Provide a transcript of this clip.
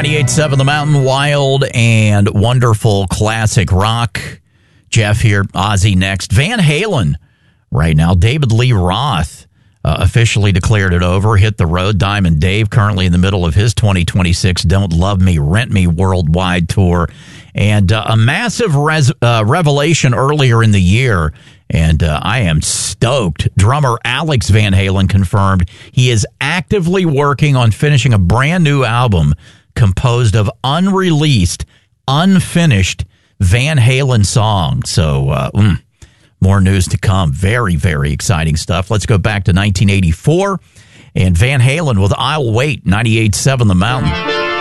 98.7 The Mountain, wild and wonderful classic rock. Jeff here, Ozzy next. Van Halen right now. David Lee Roth officially declared it over. Hit the road. Diamond Dave currently in the middle of his 2026 Don't Love Me, Rent Me worldwide tour. And a massive revelation earlier in the year. And I am stoked. Drummer Alex Van Halen confirmed he is actively working on finishing a brand new album composed of unreleased, unfinished Van Halen songs. So more news to come. Very, very exciting stuff. Let's go back to 1984 and Van Halen with I'll Wait, 98.7 The Mountain.